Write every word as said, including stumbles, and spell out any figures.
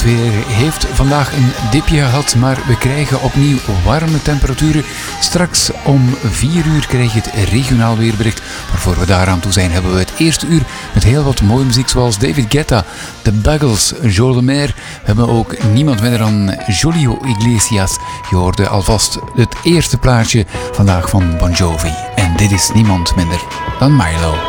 weer heeft vandaag een dipje gehad, maar we krijgen opnieuw warme temperaturen. Straks om vier uur krijg je het regionaal weerbericht. Maar voor we daaraan toe zijn, hebben we het eerste uur met heel wat mooie muziek zoals David Guetta, The Buggles, Joe Lemaire. We hebben ook niemand minder dan Julio Iglesias. Je hoorde alvast het eerste plaatje vandaag van Bon Jovi. En dit is niemand minder dan Milo.